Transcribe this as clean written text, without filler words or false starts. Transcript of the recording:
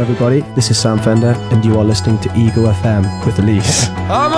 everybody. This is Sam Fender, and you are listening to Ego FM with Elise.